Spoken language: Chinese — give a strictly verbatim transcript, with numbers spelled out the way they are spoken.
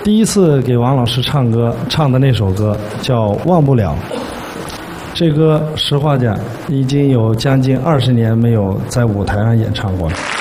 第一次给王老师唱歌，唱的那首歌叫《忘不了》。这歌实话讲，已经有将近二十年没有在舞台上演唱过了。